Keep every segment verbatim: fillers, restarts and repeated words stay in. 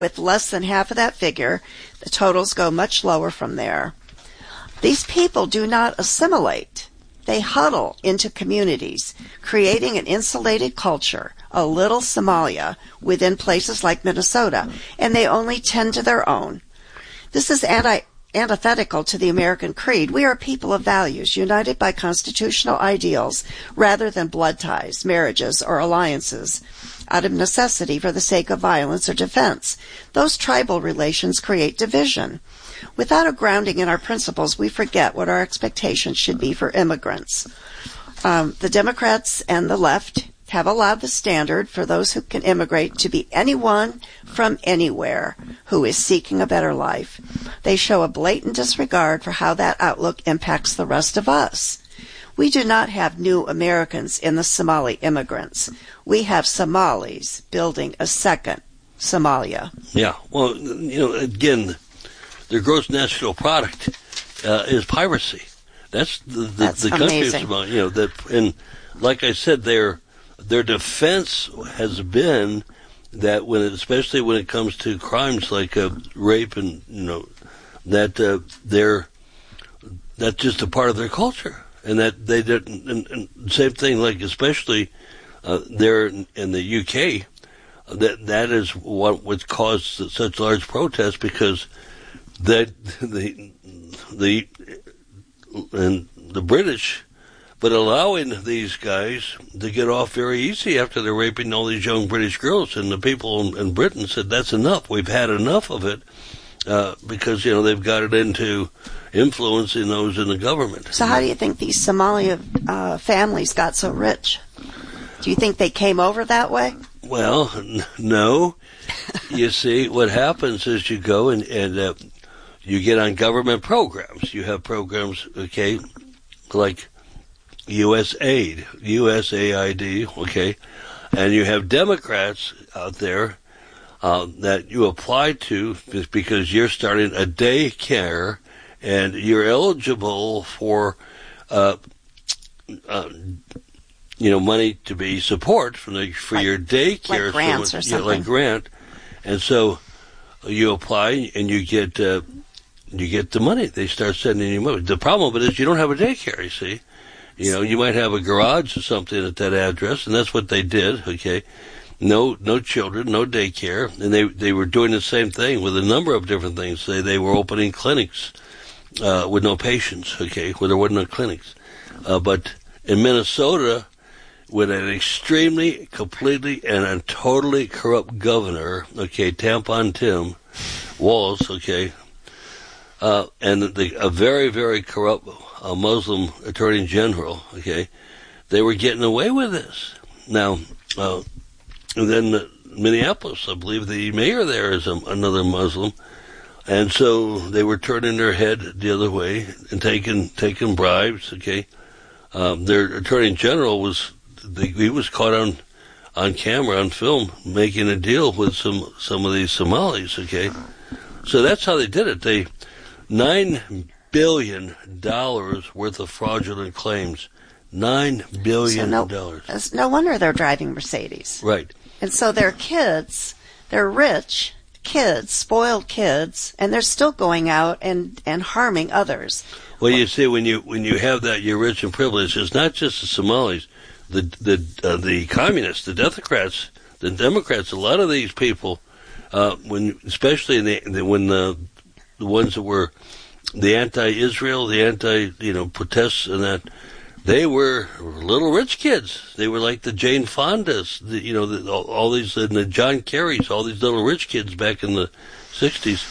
with less than half of that figure, the totals go much lower from there. These people do not assimilate. They huddle into communities, creating an insulated culture, a little Somalia, within places like Minnesota, and they only tend to their own. This is anti- antithetical to the American creed. We are a people of values, united by constitutional ideals, rather than blood ties, marriages, or alliances, out of necessity for the sake of violence or defense. Those tribal relations create division. Without a grounding in our principles, we forget what our expectations should be for immigrants. Um, the Democrats and the left have allowed the standard for those who can immigrate to be anyone from anywhere who is seeking a better life. They show a blatant disregard for how that outlook impacts the rest of us. We do not have new Americans in the Somali immigrants. We have Somalis building a second Somalia. Yeah, well, you know, again, their gross national product uh, is piracy. That's the, the, That's the country's amazing. about, you know, that, and like I said, their their defense has been that when, it, especially when it comes to crimes like uh, rape and you know, that uh, they're that's just a part of their culture. And that they didn't, and, and same thing, like especially uh, there in, in the U K, that that is what what caused such large protests because that the the and the British, but allowing these guys to get off very easy after they're raping all these young British girls, and the people in, in Britain said that's enough. We've had enough of it uh, because you know they've got it into influencing those in the government. So how do you think these Somalia uh, families got so rich? Do you think they came over that way? Well, n- no. You see, what happens is you go and, and uh, you get on government programs. You have programs, okay, like U S aid, U S A I D, okay, and you have Democrats out there uh, that you apply to because you're starting a daycare and you're eligible for, uh, uh, you know, money to be support from the, for like, your daycare. Like grants so, or something. Yeah, like grant. And so you apply and you get, uh, you get the money. They start sending you money. The problem with it is you don't have a daycare, you see. You know, you might have a garage or something at that address, and that's what they did, okay. No, no children, no daycare. And they, they were doing the same thing with a number of different things. They, they were opening clinics. Uh, with no patients, okay, where there wasn't no clinics. Uh, but in Minnesota, with an extremely, completely, and a totally corrupt governor, okay, Tampon Tim Walz, okay, uh, and the, a very, very corrupt uh, Muslim attorney general, okay, they were getting away with this. Now, uh, and then uh, Minneapolis, I believe the mayor there is a, another Muslim. And so they were turning their head the other way and taking taking bribes. Okay, um, their attorney general was they, he was caught on on camera on film making a deal with some some of these Somalis. Okay, so that's how they did it. They nine billion dollars worth of fraudulent claims. Nine billion dollars. So no, no wonder they're driving Mercedes. Right. And so their kids, they're rich. Kids, spoiled kids, and they're still going out and, and harming others. Well, you see, when you when you have that, you're rich and privileged. It's not just the Somalis, the the uh, the communists, the Democrats, the Democrats. A lot of these people, uh, when especially in the, the, when the the ones that were the anti-Israel, the anti you know protests and that, they were little rich kids. They were like the Jane Fondas, the, you know, the, all, all these, and the John Kerrys, all these little rich kids back in the sixties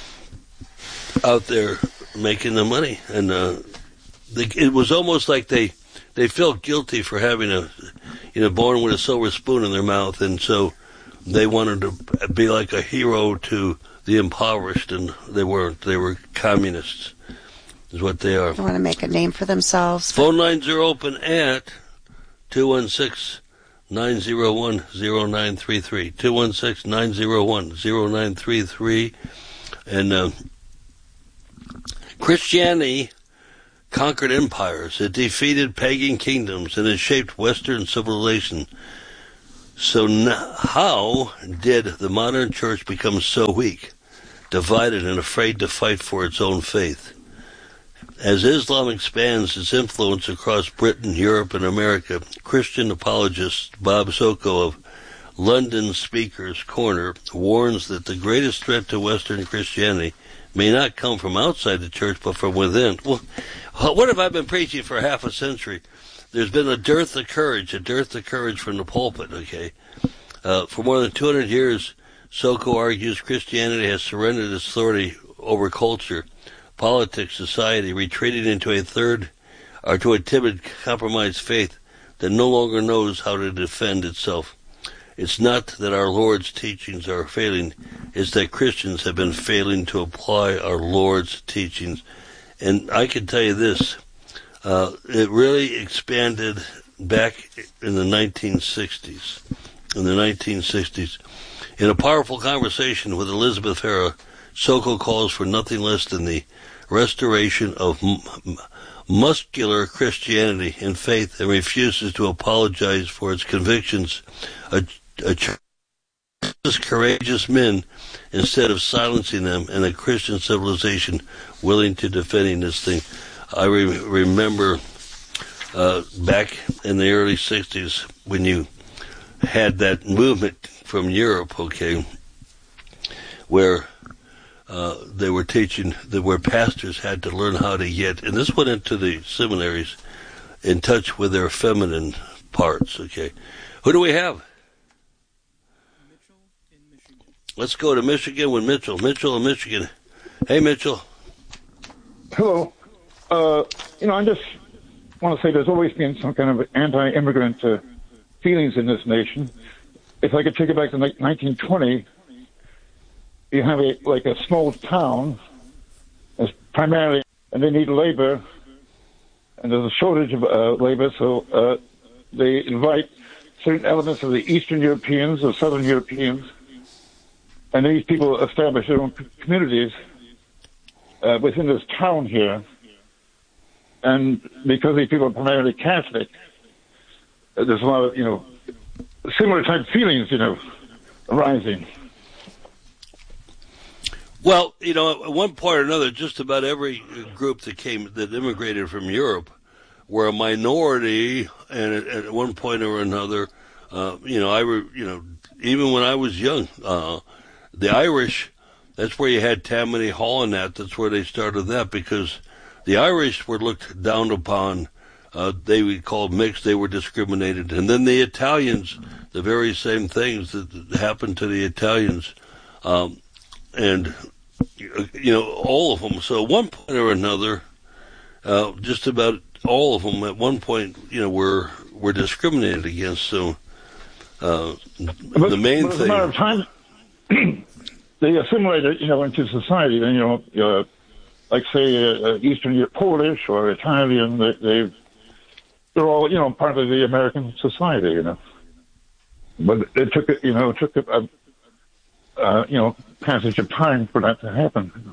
out there making the money. And uh, they, it was almost like they, they felt guilty for having a, you know, born with a silver spoon in their mouth. And so they wanted to be like a hero to the impoverished, and they weren't. They were communists. Is what they are. They want to make a name for themselves. Phone lines are open at two one six, nine zero one, zero nine three three. two one six, nine zero one, zero nine three three. And uh, Christianity conquered empires. It defeated pagan kingdoms, and it shaped Western civilization. So now, how did the modern church become so weak, divided, and afraid to fight for its own faith? As Islam expands its influence across Britain, Europe, and America, Christian apologist Bob Soko of London Speaker's Corner warns that the greatest threat to Western Christianity may not come from outside the church, but from within. Well, what have I been preaching for half a century? There's been a dearth of courage, a dearth of courage from the pulpit, okay? Uh, for more than two hundred years, Soko argues Christianity has surrendered its authority over culture, politics, society, retreating into a third, or to a timid, compromised faith that no longer knows how to defend itself. It's not that our Lord's teachings are failing, it's that Christians have been failing to apply our Lord's teachings. And I can tell you this, uh, it really expanded back in the nineteen sixties. In the nineteen sixties. In a powerful conversation with Elizabeth Farah, Soko calls for nothing less than the restoration of m- muscular Christianity and faith and refuses to apologize for its convictions. A, a church of courageous men instead of silencing them, and a Christian civilization willing to defend this thing. I re- remember uh, back in the early sixties when you had that movement from Europe, okay, where uh, they were teaching, that where pastors had to learn how to get, and this went into the seminaries, in touch with their feminine parts, okay. Who do we have? Mitchell in Michigan. Let's go to Michigan with Mitchell. Mitchell in Michigan. Hey, Mitchell. Hello. Uh, you know, I just want to say there's always been some kind of anti-immigrant uh, feelings in this nation. If I could take it back to nineteen twenty, you have a like a small town, as primarily, and they need labor, and there's a shortage of uh, labor, so uh, they invite certain elements of the Eastern Europeans or Southern Europeans, and these people establish their own communities uh, within this town here. And because these people are primarily Catholic, uh, there's a lot of, you know, similar type feelings, you know, arising. Well, you know, at one point or another, just about every group that came, that immigrated from Europe, were a minority, and at, at one point or another, uh, you know, I, re, you know, even when I was young, uh, the Irish, that's where you had Tammany Hall and that, that's where they started that, because the Irish were looked down upon. Uh, they were called mixed. They were discriminated. And then the Italians, the very same things that happened to the Italians. Um, and, you know, all of them. So at one point or another, uh, just about all of them at one point, you know, were, were discriminated against. So uh, but, the main but thing... As a matter of time, they assimilated, you know, into society. Then, you know, uh, like, say, uh, Eastern Europe, Polish or Italian, they, they, they're all, you know, part of the American society, you know. But it took, you know, it took a, a uh, you know, passage of time for that to happen.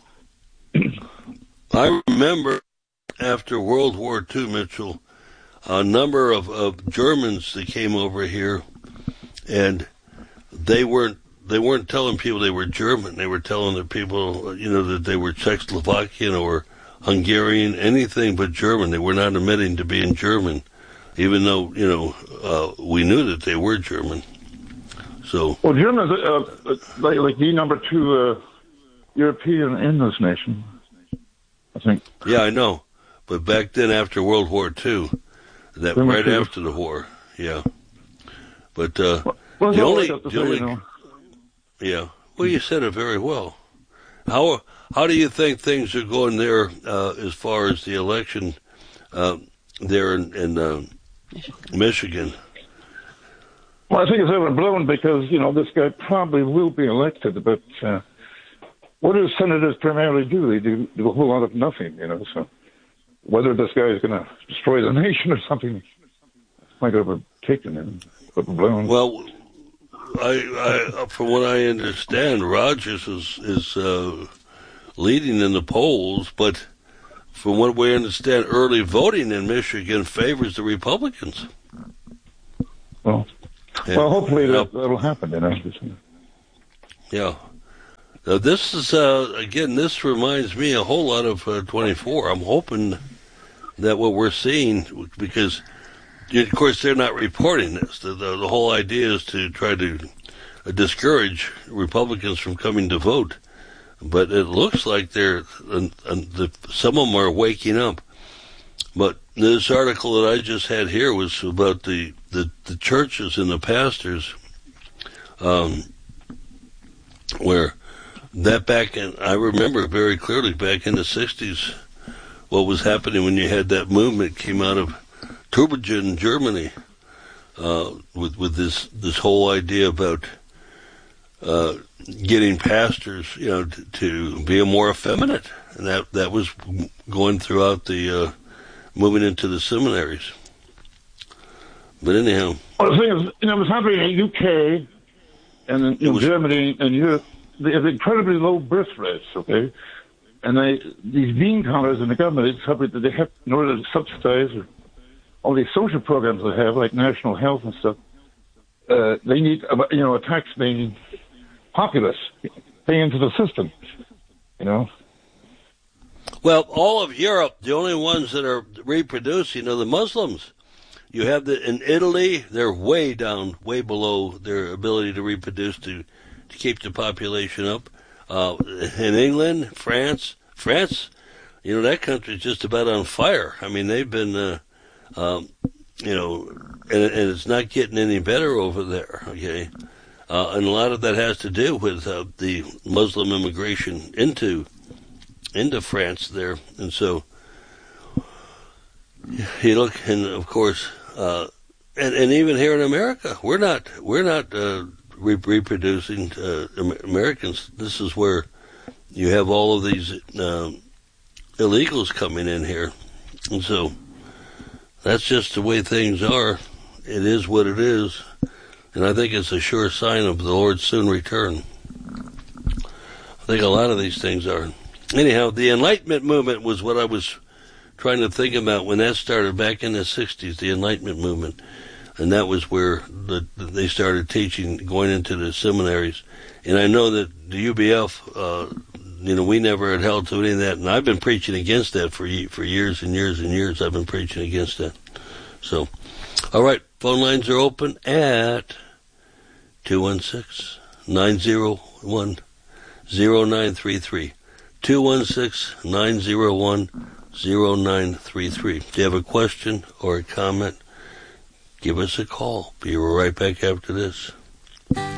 I remember after World War Two, Mitchell, a number of, of Germans that came over here, and they weren't They weren't telling people they were German. They were telling the people, you know, that they were Czechoslovakian or Hungarian, anything but German. They were not admitting to being German, even though, you know, uh, we knew that they were German. So, well, Germans uh, uh, like, like the number two uh, European in this nation, I think. Yeah, I know. But back then, after World War Two, that German right people. after the war, yeah. But uh, well, well, the only, like the say, only you know. Yeah. Well, you said it very well. How how do you think things are going there uh, as far as the election uh, there in, in uh, Michigan? Well, I think it's overblown because, you know, this guy probably will be elected, but uh, what do senators primarily do? They do, do a whole lot of nothing, you know, so whether this guy is going to destroy the nation or something, it's quite overtaken and overblown. Well, I, I, from what I understand, Rogers is is uh, leading in the polls, but from what we understand, early voting in Michigan favors the Republicans. Well, And, well, hopefully that, uh, that'll happen. You know. yeah. Uh, this is, uh, again, this reminds me a whole lot of uh, twenty-four. I'm hoping that what we're seeing, because, of course, they're not reporting this. The, the, the whole idea is to try to uh, discourage Republicans from coming to vote. But it looks like they're, uh, uh, the, some of them are waking up. But this article that I just had here was about the, the, the churches and the pastors, um, where that back in, I remember very clearly back in the sixties, what was happening when you had that movement came out of Tübingen, Germany, uh, with, with this, this whole idea about, uh, getting pastors, you know, to, to be more effeminate. And that, that was going throughout the, uh, moving into the seminaries. But anyhow. Well, the thing is, you know, it was happening in the U K and in, in was, Germany and Europe. They have incredibly low birth rates, okay? And they, these bean counters in the government, it's something that they have, in order to subsidize all these social programs they have, like national health and stuff, uh, they need, you know, a tax-paying populace paying into the system, you know? Well, all of Europe, the only ones that are reproducing are the Muslims. You have the, in Italy, they're way down, way below their ability to reproduce to, to keep the population up. Uh, in England, France, France, you know, that country's just about on fire. I mean, they've been, uh, um, you know, and, and it's not getting any better over there, okay? Uh, and a lot of that has to do with uh, the Muslim immigration into into France there. And so, you look, and of course, uh, and, and even here in America, we're not, we're not, uh, re- reproducing, uh, Americans. This is where you have all of these, um, illegals coming in here. And so, that's just the way things are. It is what it is. And I think it's a sure sign of the Lord's soon return. I think a lot of these things are. Anyhow, the Enlightenment movement was what I was trying to think about when that started back in the sixties, the Enlightenment movement. And that was where the, they started teaching, going into the seminaries. And I know that the U B F, uh, you know, we never had held to any of that. And I've been preaching against that for for years and years and years. I've been preaching against that. So, all right, phone lines are open at two one six, nine zero one, zero nine three three. two one six, nine zero one, zero nine three three. If you have a question or a comment, give us a call. Be right back after this.